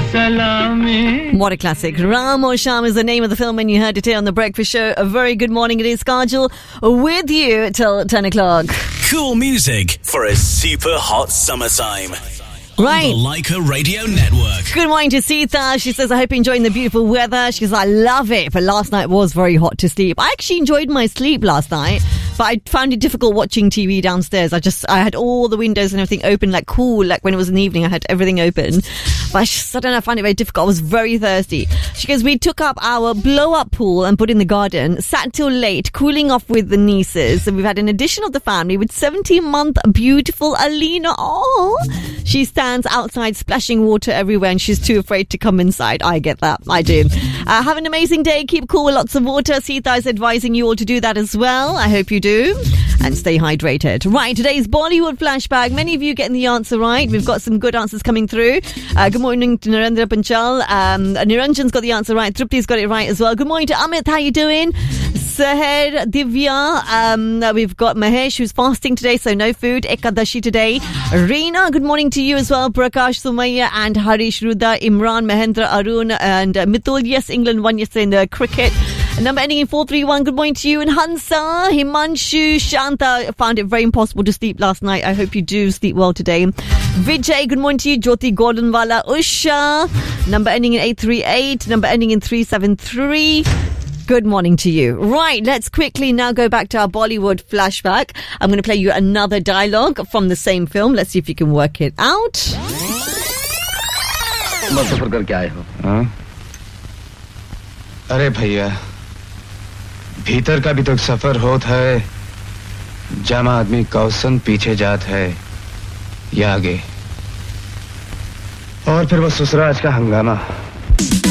What a classic. Ram or Sham is the name of the film, and you heard it here on The Breakfast Show. A very good morning. It is Kajal with you till 10 o'clock. Cool music for a super hot summertime. Right. On the Leica Radio Network. Good morning to Sita. She says, I hope you're enjoying the beautiful weather. She says, I love it, but last night was very hot to sleep. I actually enjoyed my sleep last night, but I found it difficult watching TV downstairs. I had all the windows and everything open, like cool, like when it was in the evening, I had everything open. But I don't know, I found it very difficult. I was very thirsty. She goes, we took up our blow-up pool and put in the garden, sat till late, cooling off with the nieces. And we've had an addition of the family with 17-month beautiful Alina. Oh, she stands outside splashing water everywhere and she's too afraid to come inside. I get that. I do. Have an amazing day. Keep cool with lots of water. Sita is advising you all to do that as well. I hope you do. And stay hydrated. Right, today's Bollywood flashback. Many of you getting the answer right. We've got some good answers coming through. Good morning to Narendra Panchal. Niranjan's got the answer right. Trupti's got it right as well. Good morning to Amit. How you doing? Seher, Divya. We've got Mahesh, who's fasting today, so no food. Ekadashi today. Reena, good morning to you as well. Prakash, Sumaya and Harish, Ruda, Imran, Mahendra, Arun and Mitul. Yes, England won yesterday in the cricket. Number ending in 431. Good morning to you. And Hansa, Himanshu, Shanta. Found it very impossible to sleep last night. I hope you do sleep well today. Vijay, good morning to you. Jyoti Gordonwala, Usha. Number ending in 838. Number ending in 373. Good morning to you. Right, let's quickly now go back to our Bollywood flashback. I'm going to play you another dialogue from the same film. Let's see if you can work it out. सफर करके आए हो? हाँ? अरे भैया, भीतर का भी तो सफर होता है. जमा आदमी कौसन पीछे जात है या आगे, और फिर वो ससुराज का हंगामा.